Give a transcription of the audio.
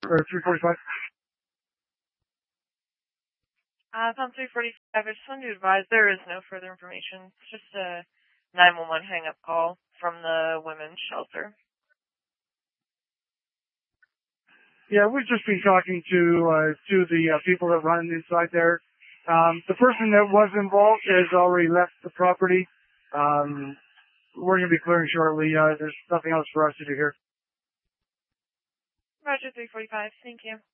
or 345. Pump 345, I just wanted to advise there is no further information. It's just a 911 hang-up call from the women's shelter. Yeah, we've just been talking to the people that run inside there. The person that was involved has already left the property. We're going to be clearing shortly. There's nothing else for us to do here. Roger 345. Thank you.